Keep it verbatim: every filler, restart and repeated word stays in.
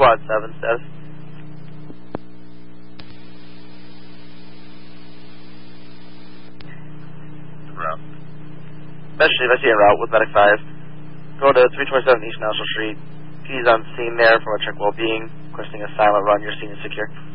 Quad seven status. Route. Especially if I see a route with Medic five. Go to three twenty-seven East National Street. P's on scene there from a check well-being. Requesting a silent run. Your scene is secure.